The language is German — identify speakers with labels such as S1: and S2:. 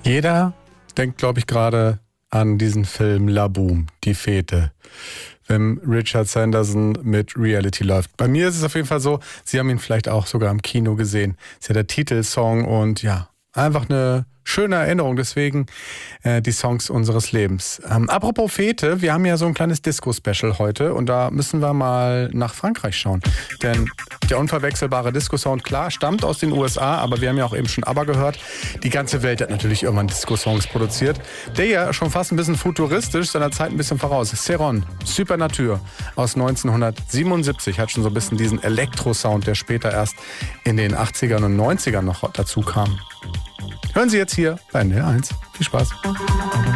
S1: Jeder denkt, glaube ich, gerade an diesen Film La Boom, die Fete, wenn Richard Sanderson mit Reality läuft. Bei mir ist es auf jeden Fall so, Sie haben ihn vielleicht auch sogar im Kino gesehen. Ist ja der Titelsong und ja, einfach eine schöne Erinnerung, deswegen die Songs unseres Lebens. Apropos Fete, wir haben ja so ein kleines Disco-Special heute und da müssen wir mal nach Frankreich schauen. Denn der unverwechselbare Disco-Sound, klar, stammt aus den USA, aber wir haben ja auch eben schon ABBA gehört. Die ganze Welt hat natürlich irgendwann Disco-Songs produziert. Der ja schon fast ein bisschen futuristisch, seiner Zeit ein bisschen voraus. Ceron, Supernature aus 1977, hat schon so ein bisschen diesen Elektro-Sound, der später erst in den 80ern und 90ern noch dazu kam. Hören Sie jetzt hier bei NDR 1. Viel Spaß.